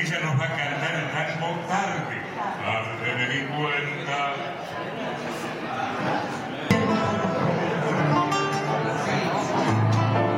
ella nos va a cantar el tango tarde. Hazte de mi cuenta.